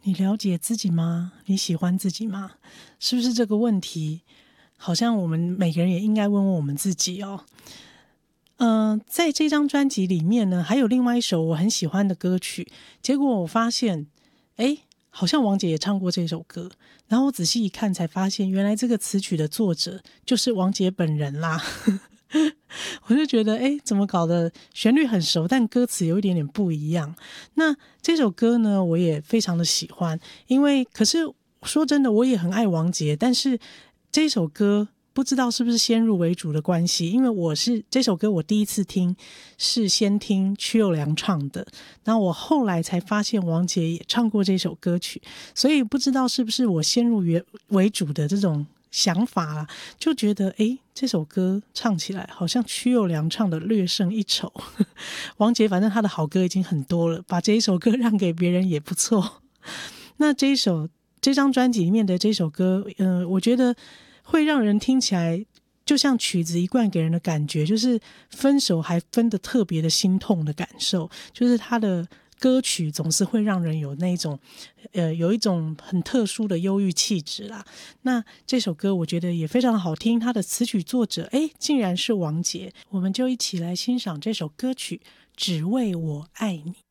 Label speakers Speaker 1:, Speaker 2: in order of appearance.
Speaker 1: 你了解自己吗？你喜欢自己吗？是不是这个问题好像我们每个人也应该问问我们自己哦。在这张专辑里面呢，还有另外一首我很喜欢的歌曲，结果我发现好像王杰也唱过这首歌，然后我仔细一看才发现，原来这个词曲的作者就是王杰本人啦。我就觉得怎么搞的，旋律很熟，但歌词有一点点不一样。那这首歌呢，我也非常的喜欢，可是说真的，我也很爱王杰，但是这首歌不知道是不是先入为主的关系，因为这首歌我第一次听是先听曲友良唱的，然后我后来才发现王杰也唱过这首歌曲，所以不知道是不是我先入为主的这种想法啦，就觉得这首歌唱起来好像曲友良唱的略胜一筹。王杰反正他的好歌已经很多了，把这一首歌让给别人也不错。那这张专辑里面的这首歌我觉得会让人听起来就像曲子一贯给人的感觉，就是分手还分得特别的心痛的感受，就是他的歌曲总是会让人有那种有一种很特殊的忧郁气质啦。那这首歌我觉得也非常好听，它的词曲作者竟然是王杰，我们就一起来欣赏这首歌曲《只为我爱你》。